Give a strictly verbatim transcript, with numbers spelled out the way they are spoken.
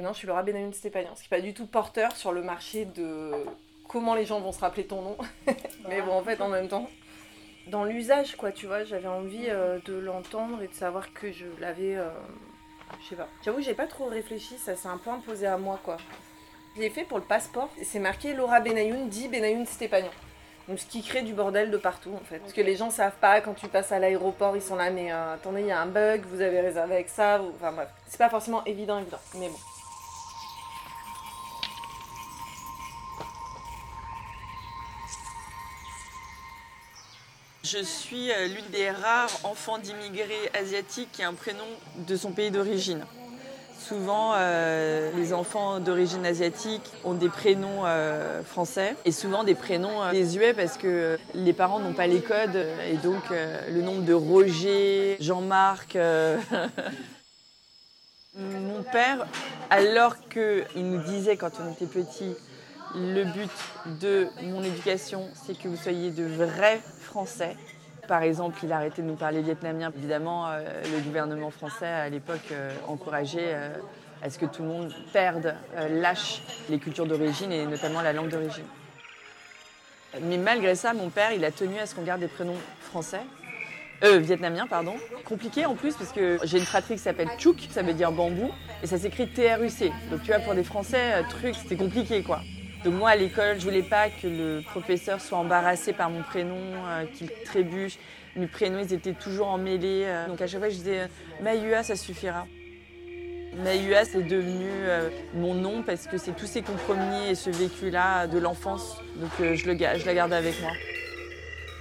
non, je suis Laura Benayoun Stépanian, ce qui n'est pas du tout porteur sur le marché de comment les gens vont se rappeler ton nom. Mais bon, en fait, en même temps, dans l'usage, quoi, tu vois, j'avais envie euh, de l'entendre et de savoir que je l'avais... Euh, je sais pas. J'avoue, j'ai pas trop réfléchi, ça s'est un peu imposé à moi, quoi. Je l'ai fait pour le passeport, c'est marqué Laura Benayoun dit Benayoun Stépanian. Donc ce qui crée du bordel de partout en fait. Parce que les gens savent pas, quand tu passes à l'aéroport, ils sont là, mais euh, attendez, il y a un bug, vous avez réservé avec ça, vous... enfin bref. C'est pas forcément évident, évident, mais bon. Je suis l'une des rares enfants d'immigrés asiatiques qui a un prénom de son pays d'origine. Souvent, euh, les enfants d'origine asiatique ont des prénoms euh, français et souvent des prénoms euh, désuets parce que les parents n'ont pas les codes et donc euh, le nombre de Roger, Jean-Marc... Euh... Mon père, alors qu'il nous disait quand on était petits, le but de mon éducation, c'est que vous soyez de vrais Français. Par exemple, il a arrêté de nous parler vietnamien. Évidemment, euh, le gouvernement français, à l'époque, euh, encourageait euh, à ce que tout le monde perde, euh, lâche les cultures d'origine et notamment la langue d'origine. Mais malgré ça, mon père, il a tenu à ce qu'on garde des prénoms français. Euh, vietnamien, pardon. Compliqué en plus, parce que j'ai une fratrie qui s'appelle Chouk, ça veut dire bambou, et ça s'écrit T R U C. Donc tu vois, pour des Français, euh, truc, c'était compliqué, quoi. Donc moi, à l'école, je voulais pas que le professeur soit embarrassé par mon prénom, euh, qu'il trébuche. Mes prénoms, ils étaient toujours emmêlés. Euh, donc à chaque fois, je disais euh, Mahua, ça suffira. Mahua, c'est devenu euh, mon nom parce que c'est tous ces compromis et ce vécu-là de l'enfance. Donc euh, je, le, je la garde avec moi.